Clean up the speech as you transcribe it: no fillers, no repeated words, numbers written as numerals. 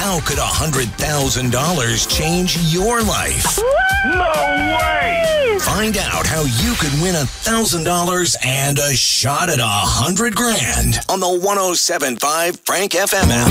How could $100,000 change your life? No way! Find out how you could win $1,000 and a shot at $100,000 on the 107.5 Frank FM app.